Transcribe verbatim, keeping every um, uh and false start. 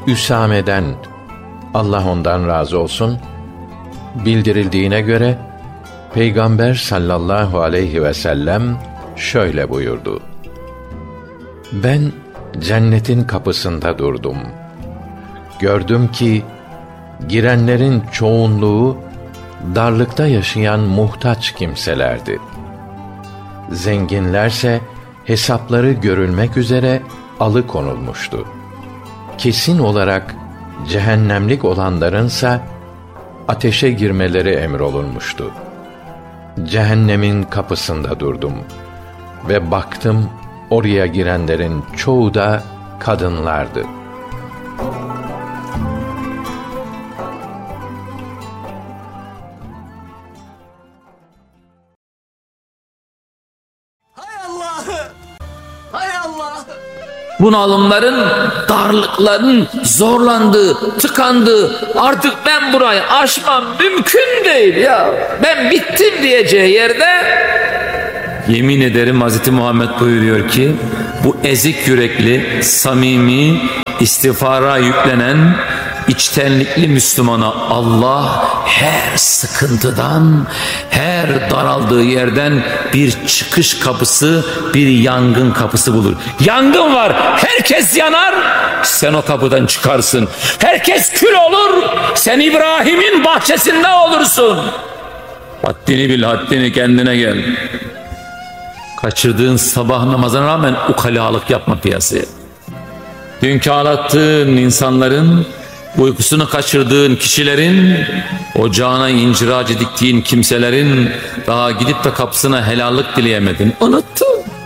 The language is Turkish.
Üsame'den, Allah ondan razı olsun, bildirildiğine göre Peygamber sallallahu aleyhi ve sellem şöyle buyurdu: Ben cennetin kapısında durdum. Gördüm ki girenlerin çoğunluğu darlıkta yaşayan muhtaç kimselerdi. Zenginlerse hesapları görülmek üzere alıkonulmuştu. Kesin olarak cehennemlik olanlarınsa ateşe girmeleri emrolunmuştu. Cehennemin kapısında durdum ve baktım, oraya girenlerin çoğu da kadınlardı. Bunalımların, darlıkların, zorlandığı, tıkandığı, artık ben burayı aşmam mümkün değil ya, ben bittim diyeceği yerde, yemin ederim Hazreti Muhammed buyuruyor ki, bu ezik yürekli, samimi, istiğfara yüklenen, içtenlikli Müslümana Allah her sıkıntıdan, her daraldığı yerden bir çıkış kapısı, bir yangın kapısı bulur. Yangın var, herkes yanar, sen o kapıdan çıkarsın. Herkes kül olur, sen İbrahim'in bahçesinde olursun. Haddini bil, haddini, kendine gel. Kaçırdığın sabah namazına rağmen ukalalık yapma piyasaya. Dünkü ağlattığın insanların, uykusunu kaçırdığın kişilerin, ocağına incir ağacı diktiğin kimselerin daha gidip de kapısına helallik dileyemedin. Unuttun.